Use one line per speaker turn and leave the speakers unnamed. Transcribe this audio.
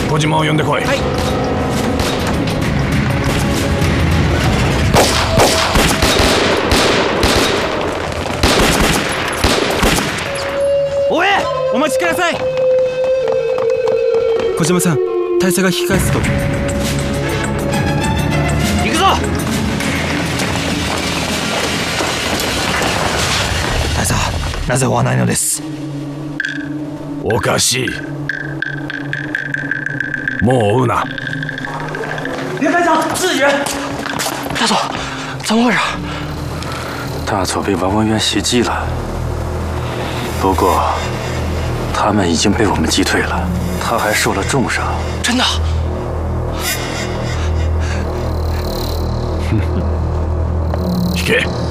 小島を呼んでこい。はい。
おえ、お待ちください。小島さん、大佐が引き返すと。行くぞ。大佐、なぜ追わないのです？
おかしい。もう追うな。
别开枪，自己人。大佐，怎么回事？
大佐被王文渊袭击了，不过他们已经被我们击退了，他还受了重伤。
真的？
引け。